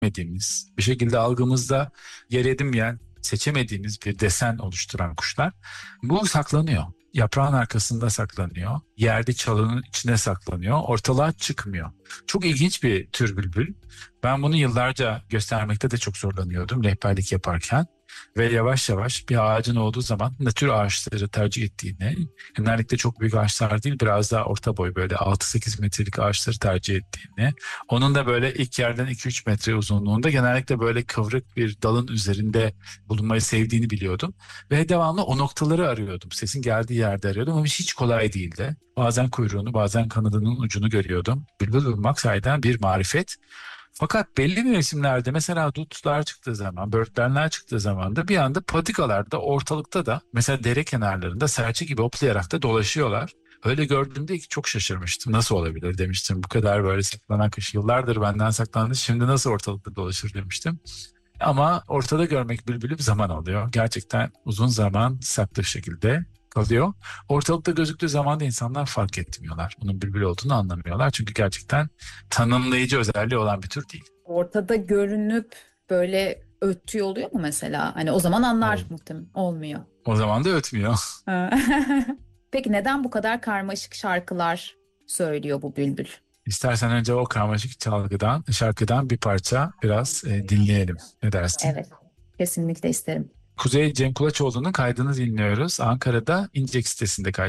görmediğimiz, bir şekilde algımızda yer edinmeyen, seçemediğimiz bir desen oluşturan kuşlar. Bu saklanıyor. Yaprağın arkasında saklanıyor. Yerde çalının içine saklanıyor. Ortalığa çıkmıyor. Çok ilginç bir tür bülbül. Ben bunu yıllarca göstermekte de çok zorlanıyordum rehberlik yaparken. Ve yavaş yavaş bir ağacın olduğu zaman ne tür ağaçları tercih ettiğini, genellikle çok büyük ağaçlar değil, biraz daha orta boy böyle 6-8 metrelik ağaçları tercih ettiğini, onun da böyle ilk yerden 2-3 metre uzunluğunda genellikle böyle kıvrık bir dalın üzerinde bulunmayı sevdiğini biliyordum. Ve devamlı o noktaları arıyordum. Sesin geldiği yerde arıyordum ama hiç kolay değildi. Bazen kuyruğunu, bazen kanadının ucunu görüyordum. Bülbül bulmak sahiden bir marifet. Fakat belli mevsimlerde mesela dutlar çıktığı zaman, böğürtlenler çıktığı zaman da bir anda patikalarda, ortalıkta da mesela dere kenarlarında serçe gibi hoplayarak da dolaşıyorlar. Öyle gördüğümde ilk çok şaşırmıştım. Nasıl olabilir demiştim. Bu kadar böyle saklanan kuş yıllardır benden saklandı. Şimdi nasıl ortalıkta dolaşır demiştim. Ama ortada görmek bülbülü bir zaman alıyor. Gerçekten uzun zaman saklı şekilde kalıyor. Ortalıkta gözüktüğü zaman da insanlar fark etmiyorlar. Bunun bülbül olduğunu anlamıyorlar. Çünkü gerçekten tanımlayıcı özelliği olan bir tür değil. Ortada görünüp böyle öttüğü oluyor mu mesela? Hani o zaman anlar O, muhtemelen. Olmuyor. o zaman da ötmüyor. Ha. Peki neden bu kadar karmaşık şarkılar söylüyor bu bülbül? İstersen önce o karmaşık şarkıdan bir parça biraz dinleyelim. Ne dersin? Evet, kesinlikle isterim. Kuzey Cem Kulaçoğlu'nun kaydını dinliyoruz. Ankara'da İncek sitesinde